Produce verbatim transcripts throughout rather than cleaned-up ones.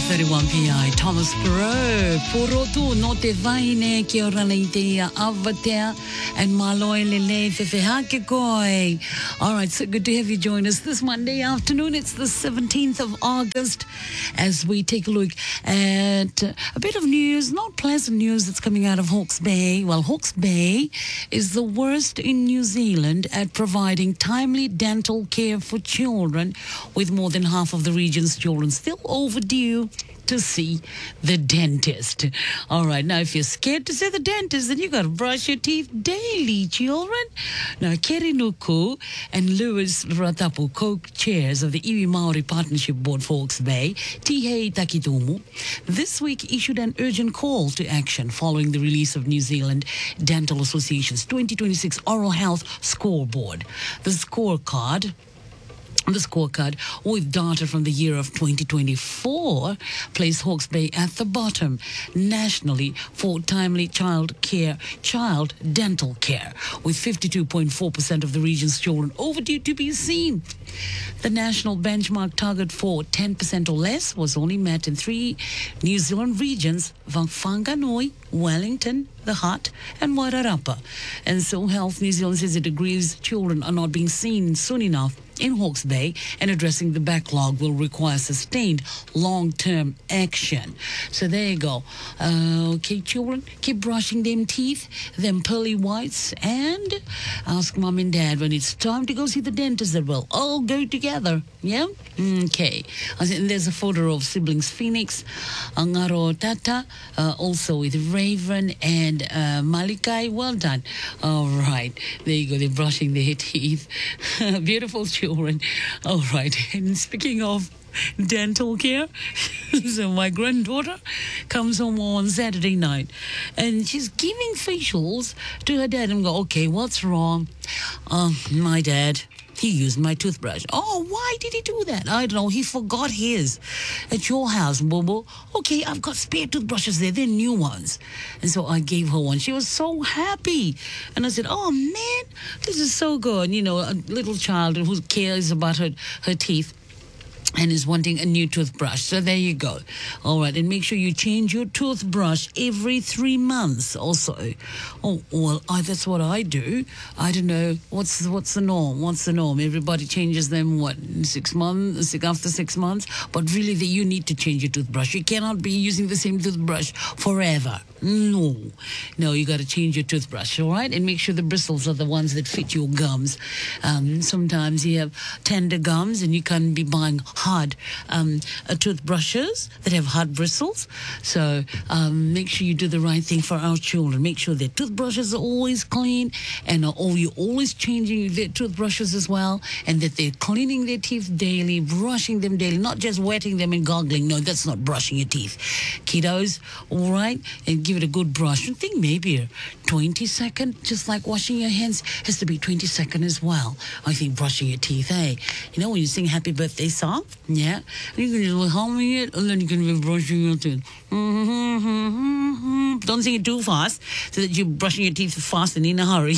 thirty-one P I, Thomas Perot, Porotu, no te vaine, ki ora nei te avatea, and maloi lele fefehake koi. All right, so good to have you join us this Monday afternoon. It's the seventeenth of August as we take a look at a bit of news, not pleasant news that's coming out of Hawke's Bay. Well, Hawke's Bay is the worst in New Zealand at providing timely dental care for children, with more than half of the region's children still overdue to see the dentist. All right, now if you're scared to see the dentist, then you got to brush your teeth daily, children. Now, Keri Nuku and Lewis Ratapu, co-chairs of the Iwi Maori Partnership Board for Hawke's Bay, Tihei Takitumu, this week issued an urgent call to action following the release of New Zealand Dental Association's twenty twenty-six Oral Health Scoreboard. The scorecard The scorecard, with data from the year of twenty twenty-four, placed Hawke's Bay at the bottom nationally for timely child care, child dental care, with fifty-two point four percent of the region's children overdue to be seen. The national benchmark target for ten percent or less was only met in three New Zealand regions: Whanganui, Wellington, the Hutt, and Wairarapa. And so Health New Zealand says it agrees children are not being seen soon enough in Hawke's Bay, and addressing the backlog will require sustained long-term action. So there you go. Uh, okay, children, keep brushing them teeth, them pearly whites, and ask mom and dad when it's time to go see the dentist that we'll all go together. Yeah? Okay. And there's a photo of siblings Phoenix, Angaro Tata, uh, also with Raven and uh, Malikai. Well done. All right. There you go. They're brushing their teeth. Beautiful children. All right. And speaking of dental care, so my granddaughter comes home on Saturday night and she's giving facials to her dad and go, okay, what's wrong? Um, my dad, he used my toothbrush. Oh, why did he do that? I don't know. He forgot his at your house, Bobo. Okay, I've got spare toothbrushes there. They're new ones. And so I gave her one. She was so happy. And I said, oh, man, this is so good. You know, a little child who cares about her, her teeth and is wanting a new toothbrush. So there you go. All right, and make sure you change your toothbrush every three months also. Oh, well, I, that's what I do. I don't know. What's what's the norm? What's the norm? Everybody changes them, what, six months, after six months? But really, the, you need to change your toothbrush. You cannot be using the same toothbrush forever. No. No, you got to change your toothbrush, all right? And make sure the bristles are the ones that fit your gums. Um, sometimes you have tender gums and you can be buying hard um, uh, toothbrushes that have hard bristles. So um, make sure you do the right thing for our children. Make sure their toothbrushes are always clean, and are all, you're always changing their toothbrushes as well, and that they're cleaning their teeth daily, brushing them daily, not just wetting them and goggling. No, that's not brushing your teeth. Kiddos, all right? And give it a good brush. I think maybe a twenty second, just like washing your hands, has to be twenty second as well. I think brushing your teeth, eh? You know, when you sing happy birthday song, yeah, you can just humming it, and then you can be brushing your teeth. Mm-hmm. Don't sing it too fast, so that you're brushing your teeth fast and in a hurry.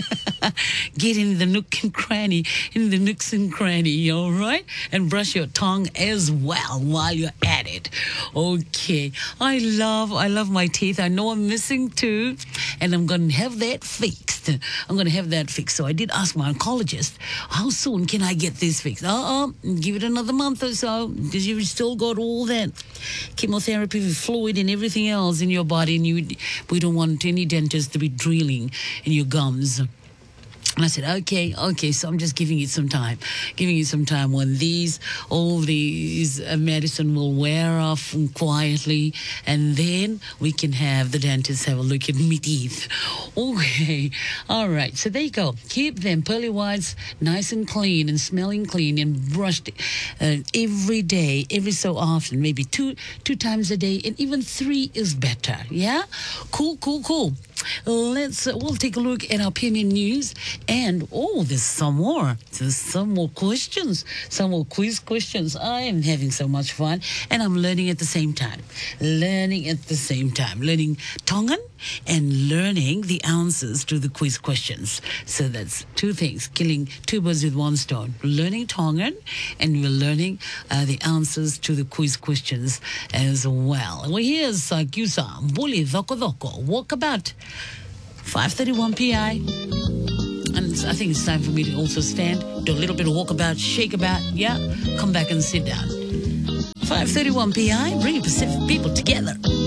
Get in the nook and cranny, in the nooks and cranny, all right? And brush your tongue as well while you're at it. Okay. I love, I love my teeth. I know I'm missing two, and I'm going to have that fixed. I'm going to have that fixed. So I did ask my oncologist, how soon can I get this fixed? Uh-uh, give it another month or so, because you've still got all that chemotherapy, fluid, and everything else in your body, and you, we don't want any dentist to be drilling in your gums. And I said, okay, okay, so I'm just giving it some time, giving it some time when these, all these uh, medicine will wear off quietly, and then we can have the dentist have a look at my teeth. Okay, all right, so there you go. Keep them pearly whites nice and clean and smelling clean and brushed uh, every day, every so often, maybe two, two times a day, and even three is better, yeah? Cool, cool, cool. let's uh, we'll take a look at our P M N news, and oh, there's some more. There's some more questions, some more quiz questions. I am having so much fun, and I'm learning at the same time. Learning at the same time, learning Tongan and learning the answers to the quiz questions. So that's two things, killing two birds with one stone. Learning Tongan, and we're learning uh, the answers to the quiz questions as well. Well, here's uh, Kyusa Mbuli Doko Doko Walkabout, five thirty-one P I. And I think it's time for me to also stand, do a little bit of walkabout, shake about, yeah, come back and sit down. five thirty-one P I, bringing Pacific people together.